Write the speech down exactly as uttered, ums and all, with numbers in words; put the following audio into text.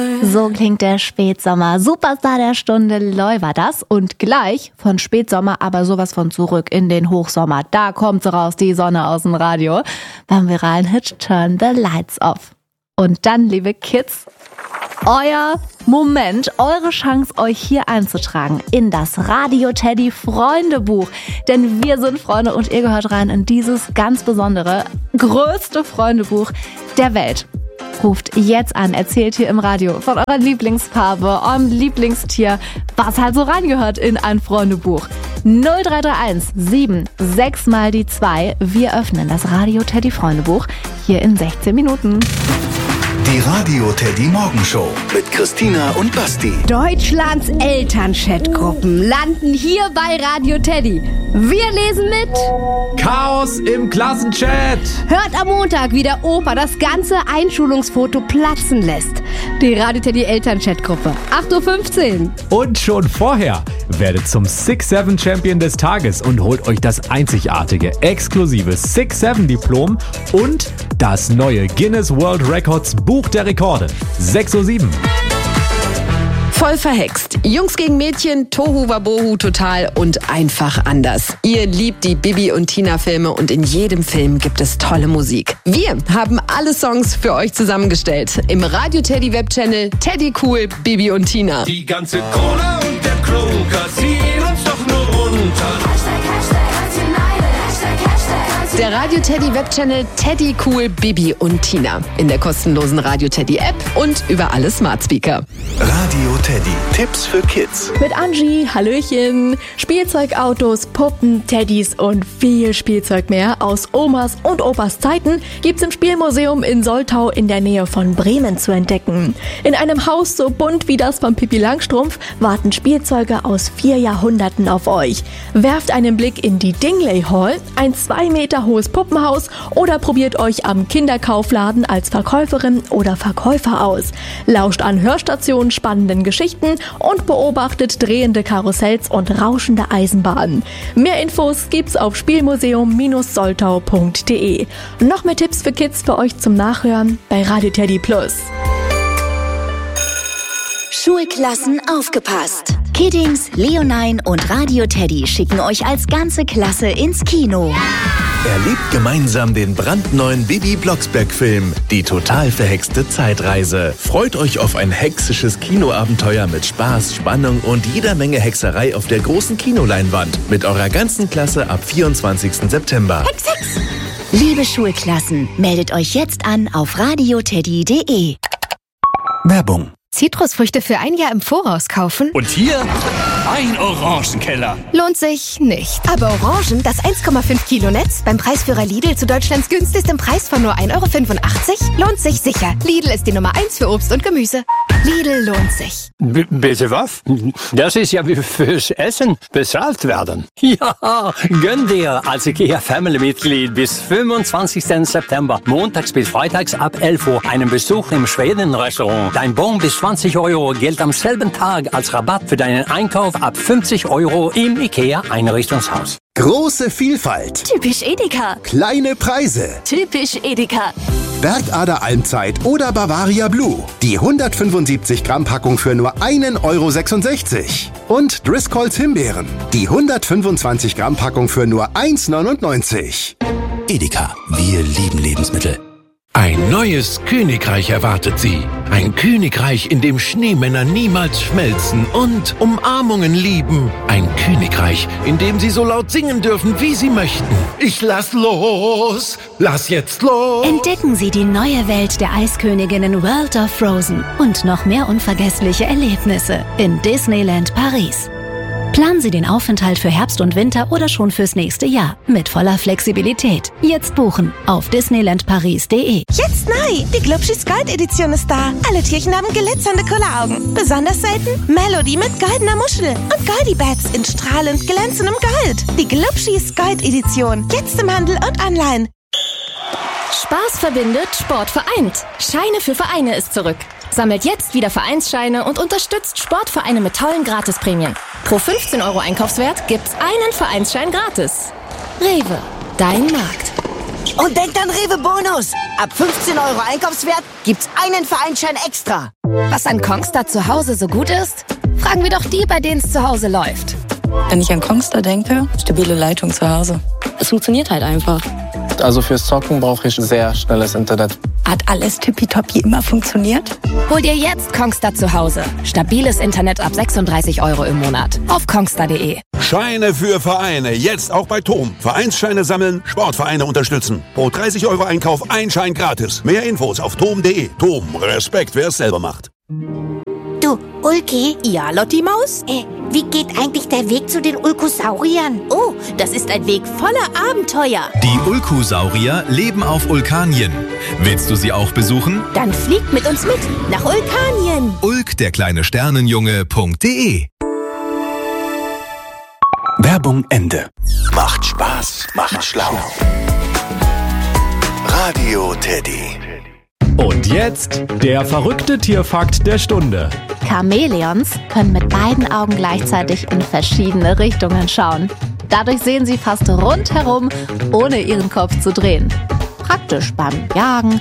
So klingt der Spätsommer. Superstar der Stunde, Loy war das. Und gleich von Spätsommer aber sowas von zurück in den Hochsommer. Da kommt sie raus, die Sonne aus dem Radio. Beim viralen Hit Turn the Lights Off. Und dann, liebe Kids, euer Moment, eure Chance, euch hier einzutragen in das Radio Teddy Freundebuch. Denn wir sind Freunde und ihr gehört rein in dieses ganz besondere, größte Freundebuch der Welt. Ruft jetzt an, erzählt hier im Radio von eurer Lieblingsfarbe, eurem Lieblingstier, was halt so reingehört in ein Freundebuch. null drei drei eins sieben sechs mal die zwei. Wir öffnen das Radio Teddy Freundebuch hier in sechzehn Minuten. Die Radio Teddy Morgenshow mit Christina und Basti. Deutschlands Elternchatgruppen landen hier bei Radio Teddy. Wir lesen mit. Chaos im Klassenchat. Hört am Montag, wie der Opa das ganze Einschulungsfoto platzen lässt. Die Radio Teddy Elternchatgruppe. acht Uhr fünfzehn. Und schon vorher werdet zum six seven Champion des Tages und holt euch das einzigartige, exklusive six seven Diplom und das neue Guinness World Records Buch der Rekorde. sechs Uhr sieben. Voll verhext. Jungs gegen Mädchen, Tohu Wabohu total und einfach anders. Ihr liebt die Bibi und Tina Filme und in jedem Film gibt es tolle Musik. Wir haben alle Songs für euch zusammengestellt. Im Radio Teddy Webchannel Teddy Cool, Bibi und Tina. Die ganze Cola und der Kroger ziehen uns doch nur runter. Der Radio Teddy Webchannel Teddy Cool, Bibi und Tina. In der kostenlosen Radio Teddy App und über alle Smart Speaker. Radio Teddy. Tipps für Kids. Mit Angie, Hallöchen. Spielzeugautos, Puppen, Teddys und viel Spielzeug mehr aus Omas und Opas Zeiten gibt's im Spielmuseum in Soltau in der Nähe von Bremen zu entdecken. In einem Haus so bunt wie das von Pippi Langstrumpf warten Spielzeuge aus vier Jahrhunderten auf euch. Werft einen Blick in die Dingley Hall, ein zwei Meter hohes Puppenhaus, oder probiert euch am Kinderkaufladen als Verkäuferin oder Verkäufer aus. Lauscht an Hörstationen spannenden Geschichten und beobachtet drehende Karussells und rauschende Eisenbahnen. Mehr Infos gibt's auf spielmuseum Soltau punkt de. Noch mehr Tipps für Kids für euch zum Nachhören bei Radio Teddy Plus. Schulklassen aufgepasst. Kiddings, Leonine und Radio Teddy schicken euch als ganze Klasse ins Kino. Erlebt gemeinsam den brandneuen Bibi Blocksberg-Film Die total verhexte Zeitreise. Freut euch auf ein hexisches Kinoabenteuer mit Spaß, Spannung und jeder Menge Hexerei auf der großen Kinoleinwand. Mit eurer ganzen Klasse ab vierundzwanzigsten September. Hex, Hex! Liebe Schulklassen, meldet euch jetzt an auf radio teddy punkt de. Werbung. Zitrusfrüchte für ein Jahr im Voraus kaufen? Und hier ein Orangenkeller. Lohnt sich nicht. Aber Orangen, das eins Komma fünf Kilo Netz, beim Preisführer Lidl zu Deutschlands günstigstem Preis von nur ein Euro fünfundachtzig, lohnt sich sicher. Lidl ist die Nummer eins für Obst und Gemüse. Lidl lohnt sich. B- bitte was? Das ist ja wie fürs Essen bezahlt werden. Ja, gönn dir als IKEA-Family-Mitglied bis fünfundzwanzigsten September, montags bis freitags ab elf Uhr, einen Besuch im Schweden-Restaurant. Dein Bon bis zwanzig Euro gilt am selben Tag als Rabatt für deinen Einkauf ab fünfzig Euro im IKEA-Einrichtungshaus. Große Vielfalt. Typisch Edeka. Kleine Preise. Typisch Edeka. Bergader Almzeit oder Bavaria Blue. Die hundertfünfundsiebzig Gramm Packung für nur ein Euro sechsundsechzig. Und Driscolls Himbeeren. Die hundertfünfundzwanzig Gramm Packung für nur eins neunundneunzig. Edeka. Wir lieben Lebensmittel. Ein neues Königreich erwartet Sie. Ein Königreich, in dem Schneemänner niemals schmelzen und Umarmungen lieben. Ein Königreich, in dem Sie so laut singen dürfen, wie Sie möchten. Ich lass los, lass jetzt los. Entdecken Sie die neue Welt der Eisköniginnen World of Frozen und noch mehr unvergessliche Erlebnisse in Disneyland Paris. Planen Sie den Aufenthalt für Herbst und Winter oder schon fürs nächste Jahr mit voller Flexibilität. Jetzt buchen auf disneyland paris punkt de. Jetzt neu! Die Glubschis Gold-Edition ist da. Alle Tierchen haben glitzernde Kulleraugen. Besonders selten Melody mit goldener Muschel und Goldie-Bats in strahlend glänzendem Gold. Die Glubschis Gold-Edition. Jetzt im Handel und online. Spaß verbindet, Sport vereint. Scheine für Vereine ist zurück. Sammelt jetzt wieder Vereinsscheine und unterstützt Sportvereine mit tollen Gratisprämien. Pro fünfzehn Euro Einkaufswert gibt's einen Vereinsschein gratis. Rewe, dein Markt. Und denkt an Rewe Bonus. Ab fünfzehn Euro Einkaufswert gibt's einen Vereinsschein extra. Was an Kongstar zu Hause so gut ist? Fragen wir doch die, bei denen es zu Hause läuft. Wenn ich an Kongstar denke, stabile Leitung zu Hause. Es funktioniert halt einfach. Also fürs Zocken brauche ich sehr schnelles Internet. Hat alles tippitoppi immer funktioniert? Hol dir jetzt Kongstar zu Hause. Stabiles Internet ab sechsunddreißig Euro im Monat. Auf kongstar punkt de. Scheine für Vereine. Jetzt auch bei Tom. Vereinsscheine sammeln, Sportvereine unterstützen. Pro dreißig Euro Einkauf ein Schein gratis. Mehr Infos auf tom punkt de. Tom, Respekt, wer es selber macht. Du, Ulki? Ja, Lotti Maus? Äh, wie geht eigentlich der Weg zu den Ulkosauriern? Oh, das ist ein Weg voller Abenteuer. Die Ulkosaurier leben auf Ulkanien. Willst du sie auch besuchen? Dann fliegt mit uns mit nach Ulkanien. Ulk, der kleine Sternenjunge.de. Werbung Ende. Macht Spaß, macht schlau. Radio Teddy. Und jetzt der verrückte Tierfakt der Stunde. Chamäleons können mit beiden Augen gleichzeitig in verschiedene Richtungen schauen. Dadurch sehen sie fast rundherum, ohne ihren Kopf zu drehen. Praktisch beim Jagen,